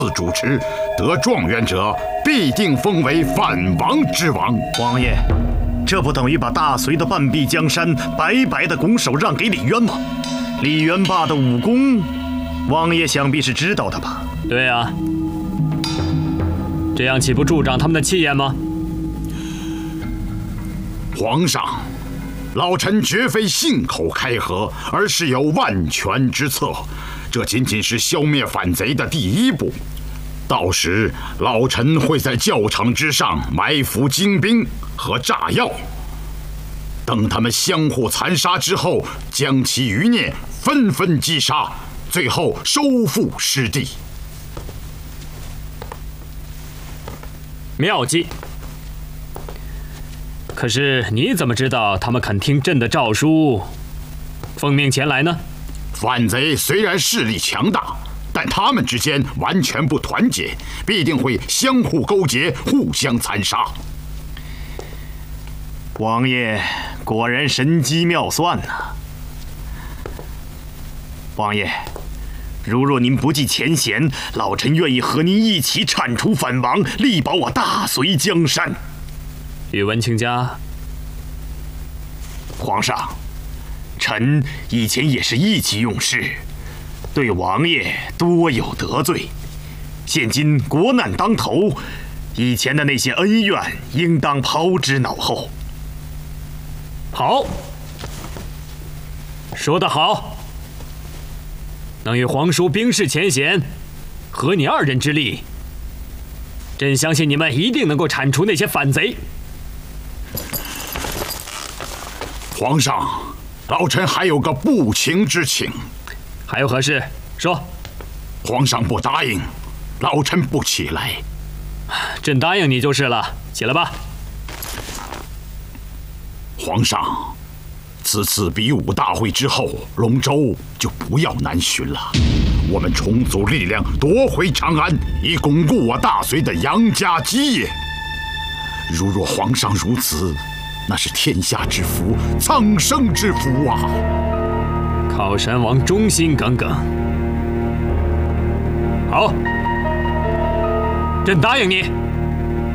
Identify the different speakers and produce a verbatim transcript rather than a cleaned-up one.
Speaker 1: 主持，得状元者必定封为反王之王。
Speaker 2: 王爷，这不等于把大隋的半壁江山白白的拱手让给李渊吗？李元霸的武功，王爷想必是知道的吧？
Speaker 3: 对啊，这样岂不助长他们的气焰吗？
Speaker 1: 皇上，老臣绝非信口开河，而是有万全之策。这仅仅是消灭反贼的第一步。到时，老臣会在教场之上埋伏精兵和炸药，等他们相互残杀之后，将其余孽纷纷击杀，最后收复失地。
Speaker 3: 妙计。可是你怎么知道他们肯听朕的诏书，奉命前来呢？
Speaker 1: 反贼虽然势力强大，但他们之间完全不团结，必定会相互勾结，互相残杀。
Speaker 2: 王爷果然神机妙算呐、啊！王爷，如若您不计前嫌，老臣愿意和您一起铲除反王，力保我大隋江山。
Speaker 3: 宇文卿家，
Speaker 2: 皇上，臣以前也是意气用事，对王爷多有得罪。现今国难当头，以前的那些恩怨应当抛之脑后。
Speaker 3: 好，说得好。能与皇叔冰释前嫌，合你二人之力，朕相信你们一定能够铲除那些反贼。
Speaker 1: 皇上，老臣还有个不情之请。
Speaker 3: 还有何事？说。
Speaker 1: 皇上不答应，老臣不起来。
Speaker 3: 朕答应你就是了，起来吧。
Speaker 1: 皇上，此次比武大会之后，龙舟就不要南巡了。我们重组力量，夺回长安，以巩固我大隋的杨家基业。如若皇上如此，那是天下之福，苍生之福啊！
Speaker 3: 靠山王忠心耿耿。好，朕答应你。